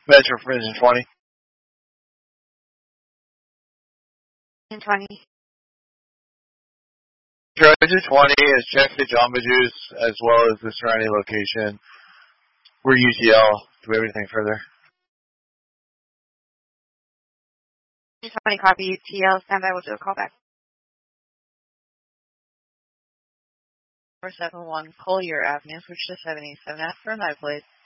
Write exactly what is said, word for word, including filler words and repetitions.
Metro Prison twenty. twenty. Trojan twenty has checked the Jamba Juice as well as the surrounding location. We're U T L. Do we have anything further? twenty copy U T L. Stand by. We'll do a call back. four seven one Collier Avenue, switch to seven eight seven F for my place.